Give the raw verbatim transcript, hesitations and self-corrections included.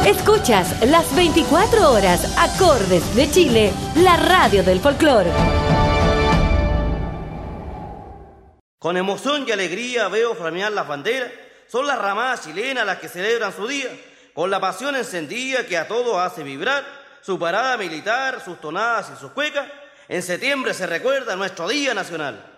Escuchas las veinticuatro horas Acordes de Chile, la radio del folclore. Con emoción y alegría veo flamear las banderas. Son las ramadas chilenas las que celebran su día, con la pasión encendida que a todos hace vibrar. Su parada militar, sus tonadas y sus cuecas. En septiembre se recuerda nuestro Día Nacional.